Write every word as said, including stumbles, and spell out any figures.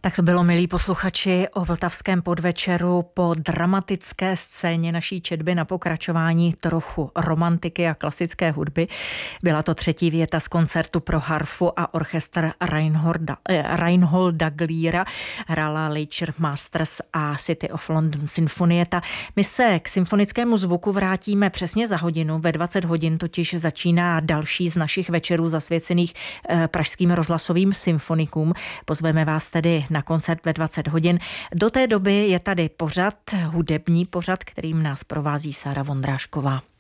Tak to bylo, milí posluchači, o vltavském podvečeru po dramatické scéně naší četby na pokračování trochu romantiky a klasické hudby. Byla to třetí věta z koncertu pro harfu a orchestr Reinholda, eh, Reinholda Gliera. Hrála Leicester Masters a City of London Sinfonietta. My se k symfonickému zvuku vrátíme přesně za hodinu. Ve dvacet hodin totiž začíná další z našich večerů zasvěcených eh, pražským rozhlasovým symfonikům. Pozveme vás tedy na koncert ve dvacet hodin. Do té doby je tady pořad, hudební pořad, kterým nás provází Sára Vondrášková.